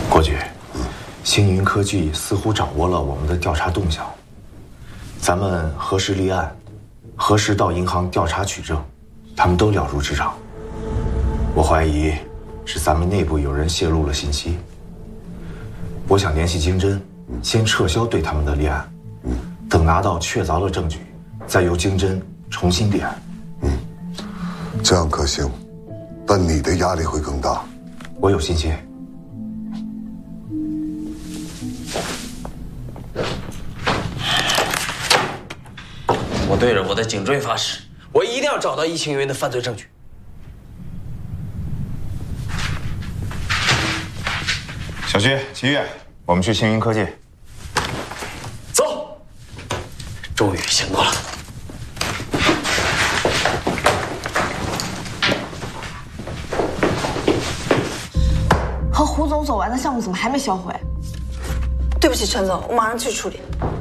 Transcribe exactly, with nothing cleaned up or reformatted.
国局，星云科技似乎掌握了我们的调查动向，咱们何时立案，何时到银行调查取证，他们都了如指掌。我怀疑是咱们内部有人泄露了信息。我想联系经侦，先撤销对他们的立案，等拿到确凿的证据，再由经侦重新立案。 嗯，这样可行，但你的压力会更大。 我有信心。 我对着我的颈椎发誓，我一定要找到易青云的犯罪证据。 小徐、齐越，我们去星云科技。 走，终于行动了。 和胡总走完的项目怎么还没销毁？ 对不起，陈总，我马上去处理。